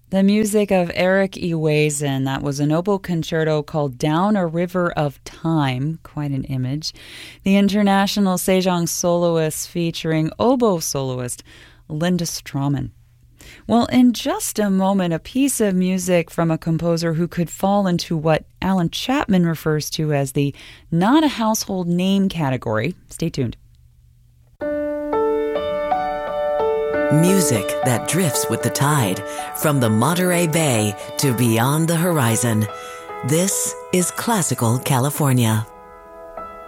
The music of Eric Ewazen. That was an oboe concerto called Down a River of Time. Quite an image. The international Sejong soloist featuring oboe soloist Linda Strawman. Well, in just a moment, a piece of music from a composer who could fall into what Alan Chapman refers to as the not a household name category. Stay tuned. Music that drifts with the tide, from the Monterey Bay to beyond the horizon. This is Classical California.